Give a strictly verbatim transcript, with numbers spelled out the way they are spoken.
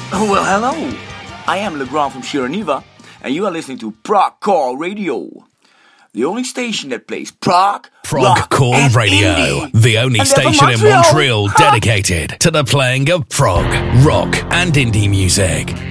Well, hello. I am Legrand from Shiraneva, and you are listening to Prog Core Radio, the only station that plays prog, Prog Core Radio, indie. the only And they're from station in Montreal. Montreal dedicated to the playing of prog, rock, and indie music.